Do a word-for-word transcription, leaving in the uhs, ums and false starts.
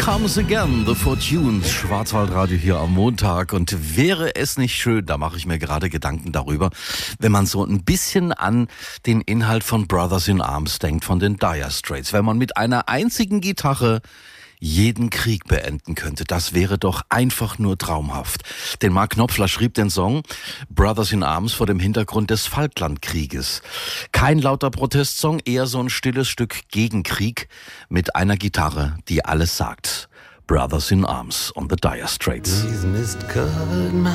Comes Again, The Fortunes, Schwarzwaldradio hier am Montag. Und wäre es nicht schön, da mache ich mir gerade Gedanken darüber, wenn man so ein bisschen an den Inhalt von Brothers in Arms denkt, von den Dire Straits. Wenn man mit einer einzigen Gitarre jeden Krieg beenden könnte. Das wäre doch einfach nur traumhaft. Denn Mark Knopfler schrieb den Song Brothers in Arms vor dem Hintergrund des Falklandkrieges. Kein lauter Protestsong, eher so ein stilles Stück Gegenkrieg mit einer Gitarre, die alles sagt. Brothers in Arms on the Dire Straits.